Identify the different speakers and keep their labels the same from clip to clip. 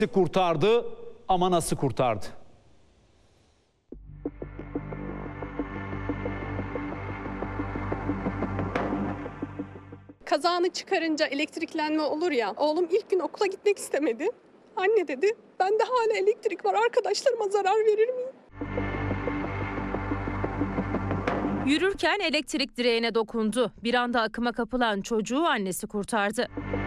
Speaker 1: Kurtardı ama nasıl kurtardı?
Speaker 2: Kazağını çıkarınca elektriklenme olur ya. Oğlum ilk gün okula gitmek istemedi. Anne dedi, bende hala elektrik var, arkadaşlarıma zarar verir miyim?
Speaker 3: Yürürken elektrik direğine dokundu. Bir anda akıma kapılan çocuğu annesi kurtardı.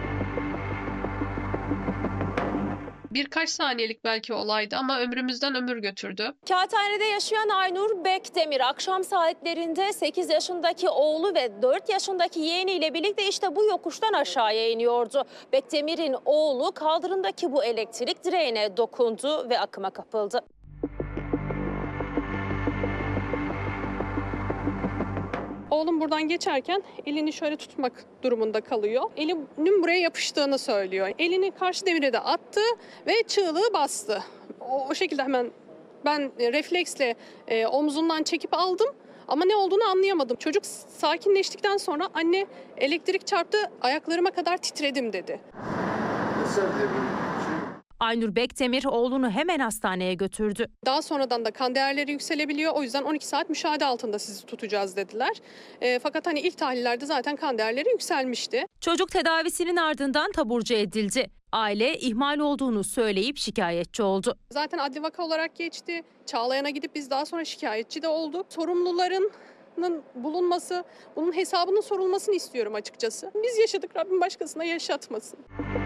Speaker 4: Birkaç saniyelik belki olaydı ama ömrümüzden ömür götürdü.
Speaker 5: Kağıthane'de yaşayan Aynur Bekdemir akşam saatlerinde 8 yaşındaki oğlu ve 4 yaşındaki yeğeniyle birlikte işte bu yokuştan aşağıya iniyordu. Bekdemir'in oğlu kaldırımdaki bu elektrik direğine dokundu ve akıma kapıldı.
Speaker 2: Oğlum buradan geçerken elini şöyle tutmak durumunda kalıyor. Elinin buraya yapıştığını söylüyor. Elini karşı demire de attı ve çığlığı bastı. O şekilde hemen ben refleksle omzundan çekip aldım. Ama ne olduğunu anlayamadım. Çocuk sakinleştikten sonra anne elektrik çarptı, ayaklarıma kadar titredim dedi.
Speaker 3: Aynur Bekdemir oğlunu hemen hastaneye götürdü.
Speaker 2: Daha sonradan da kan değerleri yükselebiliyor. O yüzden 12 saat müşahede altında sizi tutacağız dediler. Fakat hani ilk tahlillerde zaten kan değerleri yükselmişti.
Speaker 3: Çocuk tedavisinin ardından taburcu edildi. Aile ihmal olduğunu söyleyip şikayetçi oldu.
Speaker 2: Zaten adli vaka olarak geçti. Çağlayan'a gidip biz daha sonra şikayetçi de olduk. Sorumluların bulunması, bunun hesabının sorulmasını istiyorum açıkçası. Biz yaşadık, Rabbim başkasına yaşatmasın.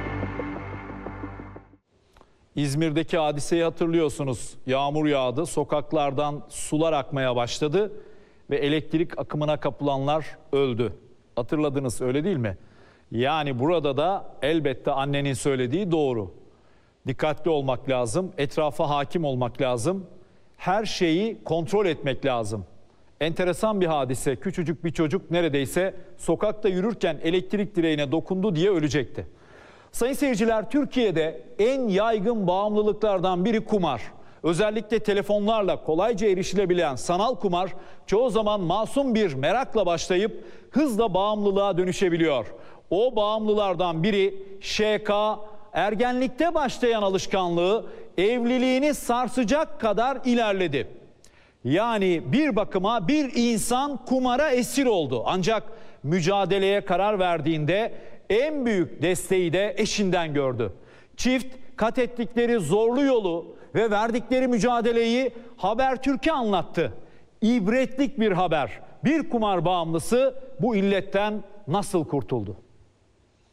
Speaker 1: İzmir'deki hadiseyi hatırlıyorsunuz. Yağmur yağdı, sokaklardan sular akmaya başladı ve elektrik akımına kapılanlar öldü. Hatırladınız, öyle değil mi? Yani burada da elbette annenin söylediği doğru. Dikkatli olmak lazım, etrafa hakim olmak lazım. Her şeyi kontrol etmek lazım. Enteresan bir hadise. Küçücük bir çocuk neredeyse sokakta yürürken elektrik direğine dokundu diye ölecekti. Sayın seyirciler, Türkiye'de en yaygın bağımlılıklardan biri kumar. Özellikle telefonlarla kolayca erişilebilen sanal kumar çoğu zaman masum bir merakla başlayıp hızla bağımlılığa dönüşebiliyor. O bağımlılardan biri ŞK, ergenlikte başlayan alışkanlığı evliliğini sarsacak kadar ilerledi. Yani bir bakıma bir insan kumara esir oldu. Ancak mücadeleye karar verdiğinde en büyük desteği de eşinden gördü. Çift kat ettikleri zorlu yolu ve verdikleri mücadeleyi Habertürk'e anlattı. İbretlik bir haber. Bir kumar bağımlısı bu illetten nasıl kurtuldu?